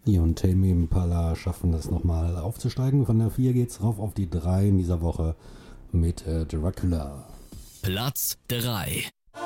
und Tame Impala schaffen das nochmal aufzusteigen. Von der 4 geht's rauf auf die 3 in dieser Woche mit Dracula. Platz 3.